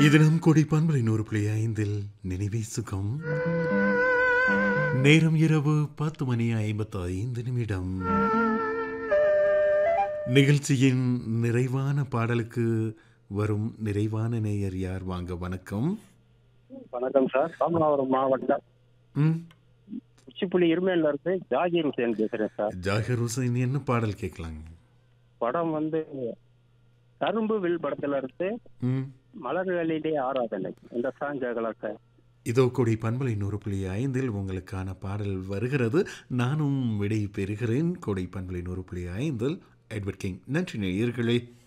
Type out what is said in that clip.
இது நம் கொடி பண்பலை 100.5 நினைவே சுகம். நேரம் இரவு 10:55. நிகழ்ச்சியின் நிறைவான பாடலுக்கு வரும் நிறைவான நேயர் யார்? வாங்க, வணக்கம். வணக்கம் சார். ராமநாதபுரம் மாவட்டம் உச்சிப்புலி இருமேல இருந்து ஜாகிர் ஹுசேன் பேசுறேன் சார். ஜாகிர் ஹுசைன், என்ன பாடல் கேட்கலாங்க? படம் கரும்பு வில் படத்துல இருந்து மலர்களிலே ஆராதனை இந்த சாங் கேட்கலாம் சார். இதோ கொடி பண்பலை 100.5 உங்களுக்கான பாடல் வருகிறது. நானும் விடை பெறுகிறேன். கொடை பண்பலை 100.5 எட்வர்ட் கிங். நன்றி நேயர்களே.